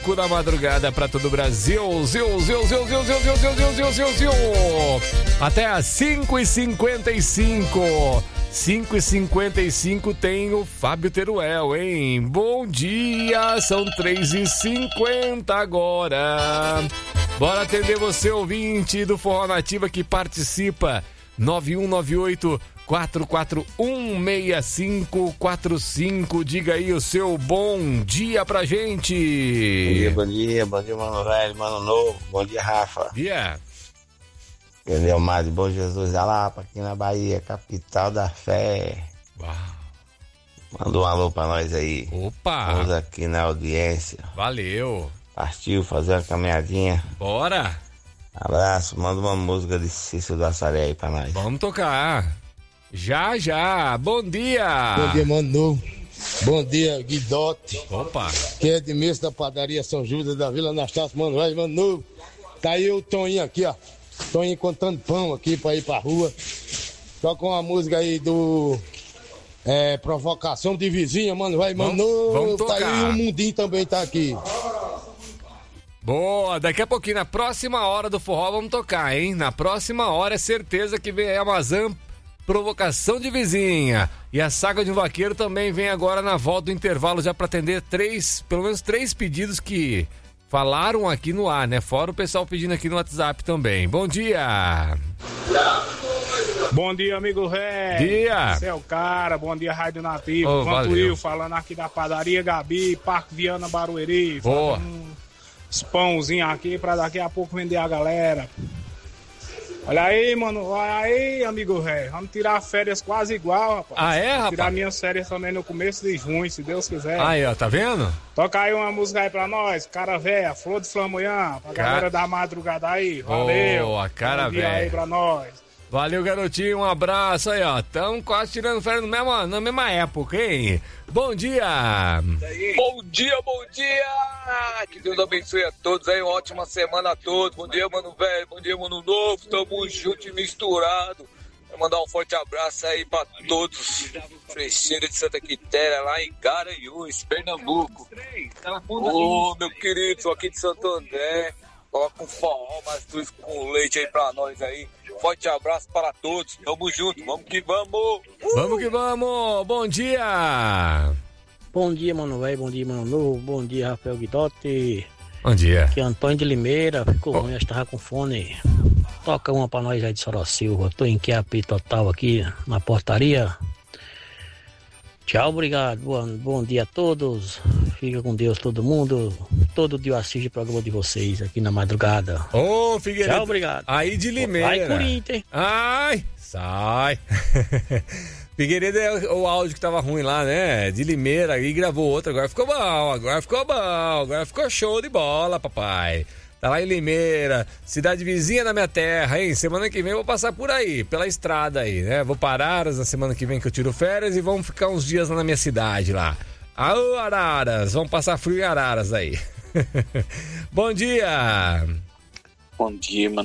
Louco da Madrugada para todo o Brasil. Até às 5h55. 5h55 tem o Fábio Teruel, hein? Bom dia, são 3h50 agora. Bora atender você, ouvinte do Forró Nativa que participa. 9198-441-6545. Diga aí o seu bom dia pra gente. Bom dia, mano velho, mano novo. Bom dia, Rafa. Yeah. Entendeu, Mário? Bom Jesus, Alapa, aqui na Bahia, capital da fé. Uau. Manda um alô pra nós aí. Opa! Estamos aqui na audiência. Valeu! Partiu fazer uma caminhadinha. Bora! Abraço, manda uma música de Cícero da Saré aí pra nós. Vamos tocar. Já. Bom dia! Bom dia, mano novo. Bom dia, Guidote. Opa! Que é Edmilson da padaria São Judas da Vila Anastácio, mano velho, mano novo. Tá aí o Toninho aqui, ó. Toninho contando pão aqui pra ir pra rua. Só com a música aí do Provocação de Vizinha, mano, vai, mano. Vamos tocar. Tá aí o Mundinho também tá aqui. Boa, daqui a pouquinho, na próxima hora do forró, vamos tocar, hein? Na próxima hora é certeza que vem a Amazon Provocação de Vizinha. E a Saga de um Vaqueiro também vem agora na volta do intervalo, já pra atender pelo menos três pedidos que falaram aqui no ar, né? Fora o pessoal pedindo aqui no WhatsApp também. Bom dia! Bom dia, amigo velho. Dia! Você é o cara, bom dia, Rádio Nativo. Oh, Vantuil, falando aqui da padaria Gabi, Parque Viana Barueri. Boa! Uns pãozinhos aqui pra daqui a pouco vender a galera. Olha aí, mano, olha aí, amigo velho. Vamos tirar férias quase igual, rapaz. Ah, é, rapaz? Tirar minhas férias também no começo de junho, se Deus quiser. Aí, ó, tá vendo? Toca aí uma música aí pra nós, Cara Véia, Flor de Flamanhã, pra galera da madrugada aí. Valeu. Boa, Cara Bom dia Véia. aí pra nós. Valeu, garotinho, um abraço aí, ó. Tamo quase tirando férias na mesma época, hein? Bom dia! Bom dia! Que Deus abençoe a todos aí, uma ótima semana a todos. Bom dia, mano velho, bom dia, mano novo. Tamo junto e misturado. Vou mandar um forte abraço aí pra todos. Frecheira de Santa Quitéria, lá em Garanhuns, Pernambuco. Ô, meu querido, sou aqui de Santo André. Coloca um forró, mais dois com leite aí pra nós aí. Forte abraço para todos. Tamo junto, vamos que vamos. Vamos que vamos. Bom dia. Bom dia, mano velho. Bom dia, mano novo. Bom dia, Rafael Guidotti. Bom dia. Aqui é Antônio de Limeira. Ficou ruim, eu estava com fone. Toca uma pra nós aí de Sorocilva. Tô em QAP total aqui na portaria. Tchau, obrigado. Bom dia a todos. Fica com Deus todo mundo. Todo dia eu assisto o programa de vocês aqui na madrugada. Ô, Figueiredo. Tchau, obrigado. Aí de Limeira. Vai, Corinthians. Ai, sai. Figueiredo é o áudio que tava ruim lá, né? De Limeira. Aí gravou outro. Agora ficou bom. Agora ficou show de bola, papai. Tá lá em Limeira, cidade vizinha da minha terra, hein? Semana que vem eu vou passar por aí, pela estrada aí, né? Vou para Araras na semana que vem que eu tiro férias e vamos ficar uns dias lá na minha cidade lá. Alô, Araras, vamos passar frio em Araras aí. Bom dia! Bom dia, mano.